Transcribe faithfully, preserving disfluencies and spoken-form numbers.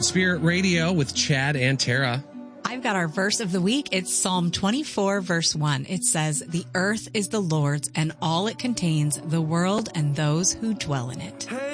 Spirit Radio with Chad and Tara. I've got our verse of the week. It's Psalm twenty-four, verse one. It says, "The earth is the Lord's and all it contains, the world and those who dwell in it."